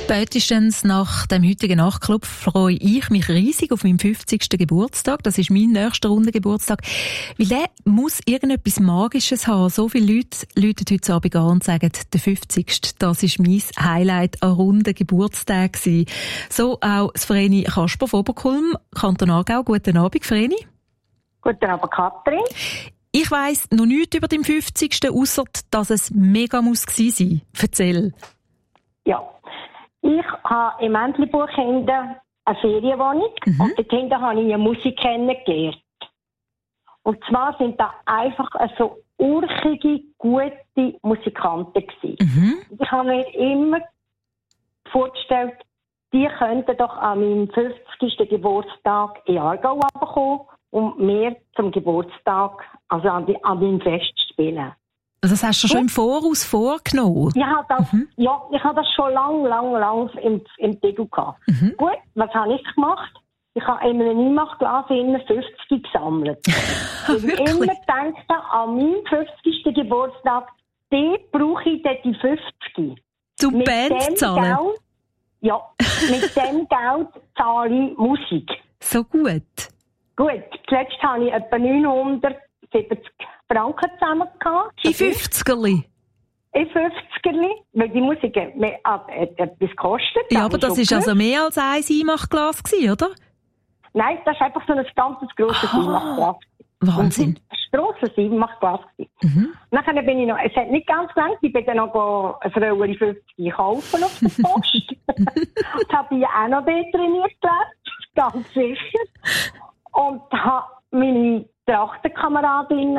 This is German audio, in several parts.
Spätestens nach dem heutigen Nachtclub freue ich mich riesig auf meinen 50. Geburtstag. Das ist mein nächster Rundengeburtstag. Weil der muss irgendetwas Magisches haben. So viele Leute läuten heute Abend an und sagen, der 50. Das ist mein Highlight an runden Geburtstag gewesen. So auch das Vreni Kasper von Oberkulm, Kanton Aargau. Guten Abend, Vreni. Guten Abend, Katrin. Ich weiss noch nichts über den 50. ausser, dass es mega muss gewesen sein. Erzähl. Ja. Ich habe im Entlebuch hinten eine Ferienwohnung und dort hinten habe ich eine Musik kennengelernt. Und zwar sind da einfach so urchige, gute Musikanten gewesen. Ich habe mir immer vorgestellt, die könnten doch an meinem 50. Geburtstag in Aargau runterkommen und mir zum Geburtstag, also an meinem Fest spielen. Also das hast du schon im Voraus vorgenommen? Ich habe das schon lang im Tegel gehabt. Gut, was habe ich gemacht? Ich habe in einem Einmachglas 50 gesammelt. Ich habe immer gedacht, an meinem 50. Geburtstag, die brauche ich dann die 50. Zum Band zahlen? Ja, mit dem Geld zahle ich Musik. So gut. Gut, zuletzt habe ich etwa 970 Franken zusammen gehabt. In 50erli? In 50erli, weil die Musik etwas kostet. Ja, aber das war also mehr als ein Einmachglas gewesen, oder? Nein, das war einfach so ein ganz grosses Einmachglas. Wahnsinn. Ein grosses Einmachglas. Nachher bin ich noch, es hat nicht ganz gelangt, ich bin dann noch ein Fröhlich 50 kaufen auf der Post. Das habe ich auch noch dort trainiert gelernt, ganz sicher. Und habe meine Trachtenkameraden,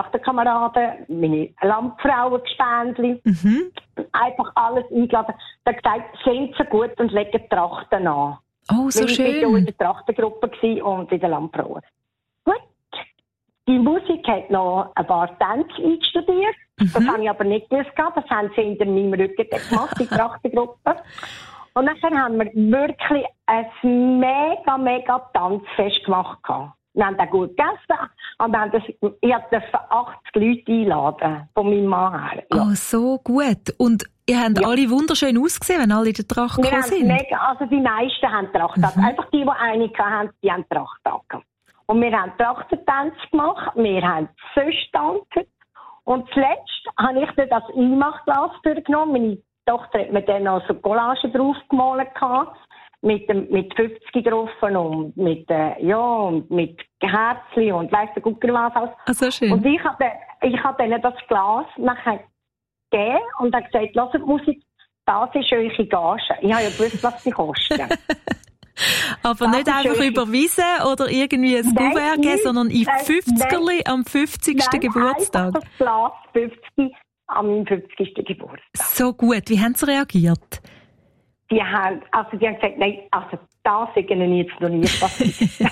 meine Landfrauen, Gespendli, einfach alles eingeladen. Da gesagt, sind sie gut und legen Trachten an. Oh, so schön. Ich war in der Trachtengruppe und in der Landfrauen. Gut. Die Musik hat noch ein paar Tänze eingestudiert. Das habe ich aber nicht gewusst. Das haben sie hinter meinem Rücken gemacht, die Trachtengruppe. Und dann haben wir wirklich ein mega Tanzfest gemacht. Wir haben das gut gegessen und ich durfte 80 Leute einladen, von meinem Mann her. Ja. Oh, so gut. Und ihr habt alle wunderschön ausgesehen, wenn alle in der Tracht gekommen sind? Also die meisten haben Tracht an. Einfach die einige hatten, die haben Tracht an. Und wir haben Trachtentanz gemacht, wir haben sonst tanzen. Und zuletzt habe ich dann das Einmachglas durchgenommen. Meine Tochter hat mir dann noch so Collagen drauf gemalt gehabt. Mit 50 drauf und mit Herzchen und weiss der Gucker was alles. Ah, so schön. Und ich habe ihnen das Glas nachher gegeben und habe gesagt, hört Musik, das ist eure Gage. Ich habe ja gewusst, was sie kosten. Aber das nicht einfach überwiesen oder irgendwie ein Kuvert geben, sondern in 50erli am 50. Geburtstag. Das Glas 50 an meinem 50. Geburtstag. So gut. Wie haben sie reagiert? Die haben gesagt, nein, also das ist ihnen jetzt noch nie passiert.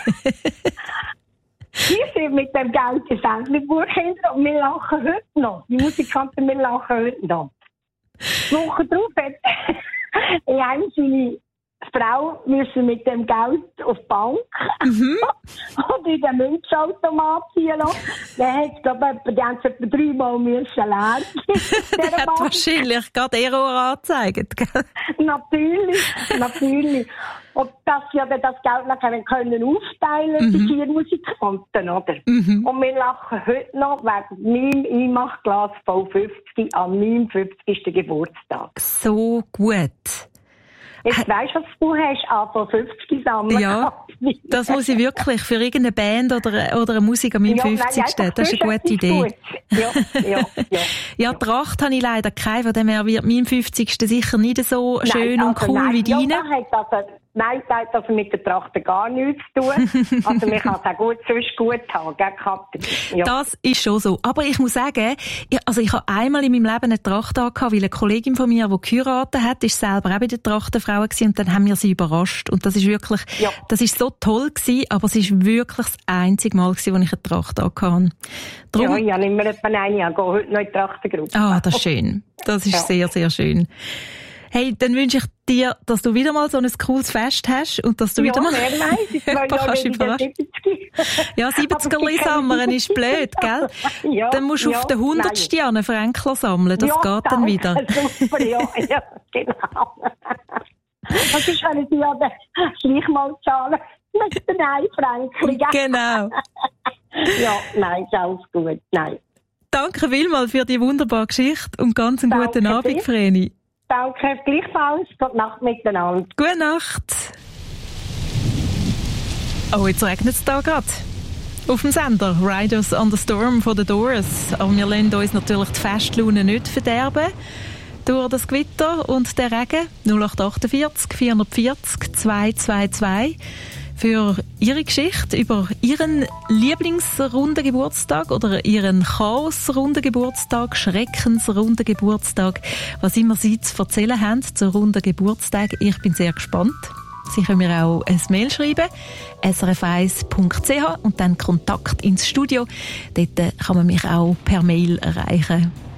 Wir sind mit dem Geld ins Entlebuch hinter und wir lachen heute noch. Die Musikanten, wir lachen heute noch. Die Woche drauf hat seine Frau müssen mit dem Geld auf die Bank und in den Münzautomat ziehen lassen. Dann hat es, glaube ich, etwa 3-mal müssen lernen. Der hat wahrscheinlich gerade Error angezeigt. Natürlich. Und dass wir das Geld nachher können aufteilen, die 4 Musikanten, oder? Und wir lachen heute noch wegen meinem Einmachglas von 50 an meinem 50. Geburtstag. So gut. Jetzt weisst du, was du hast, von 50 sammeln. Ja, das muss ich wirklich für irgendeine Band oder eine Musik an meinem 50. Nein, das ist eine gute Idee. Ja. Ja, Tracht habe ich leider keine, von dem her wird mein 50. sicher nicht so schön und cool wie deine. Nein, das hat also mit der Tracht gar nichts zu tun. Also man kann es auch sonst gut haben, gell, Katrin? Ja. Das ist schon so. Aber ich muss sagen, ich habe einmal in meinem Leben eine Tracht angehabt, weil eine Kollegin von mir, die geheiratet hat, ist selber auch bei der Trachtenfrau gewesen, und dann haben wir sie überrascht. Und das ist wirklich, das ist so toll gewesen, aber es ist wirklich das einzige Mal gewesen, wo ich eine Tracht angehabt habe. Darum, ich habe immer etwa eine, ich gehe heute noch in die Trachtengruppe. Ah, das ist schön. Das ist sehr, sehr schön. Hey, dann wünsche ich dir, dass du wieder mal so ein cooles Fest hast und dass du wieder mal kannst überraschen. Ja, 70er sammeln ist blöd, gell? Ja, dann musst du auf den 100. einen Fränkler sammeln, das geht dann wieder. Super, ja, genau. Sonst können Sie ja gleich mal zahlen mit den 1 Franken. Genau. Ja, nein, ist alles gut. Nein. Danke vielmals für die wunderbare Geschichte und ganz einen guten Abend, Vreni. Danke, gleichfalls. Gute Nacht miteinander. Gute Nacht. Oh, jetzt regnet es da gerade. Auf dem Sender Riders on the Storm von The Doors. Aber wir lassen uns natürlich die Festlaune nicht verderben durch das Gewitter und den Regen. 0848 440 222 für Ihre Geschichte über Ihren Lieblingsrunden Geburtstag oder Ihren Chaos-Runden Geburtstag, Schreckensrunden Geburtstag, was immer Sie zu erzählen haben zu runden Geburtstag. Ich bin sehr gespannt. Sie können mir auch ein Mail schreiben, srf1.ch und dann Kontakt ins Studio. Dort kann man mich auch per Mail erreichen.